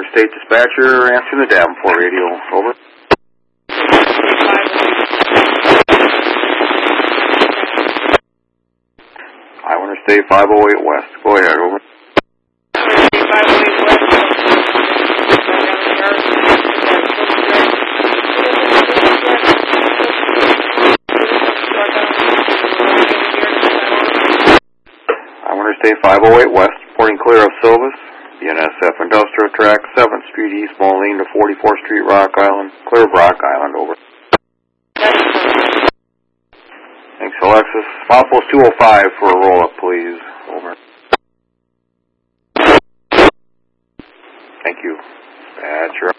Interstate Dispatcher, answering the Davenport radio. Over. Iowa Interstate 508 West. Go ahead, over. Interstate 508 West. Iowa Interstate 508 West, reporting clear of Silvis. BNSF Industrial Track, 7th Street East, Moline to 44th Street, Rock Island. Clear of Rock Island, over. Thanks, Alexis. Milepost 205 for a roll-up, please. Over. Thank you. Dispatcher.